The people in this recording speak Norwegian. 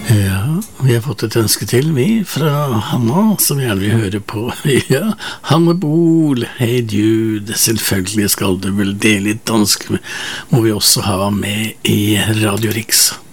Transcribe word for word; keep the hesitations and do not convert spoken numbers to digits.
Ja, vi har fått et ønske til, vi, fra Hanna, som gjerne vil høre på. Ja, Hanne Bol, Hey Jude, selvfølgelig skal du vel dele litt dansk, må vi også ha med i Radio Rix.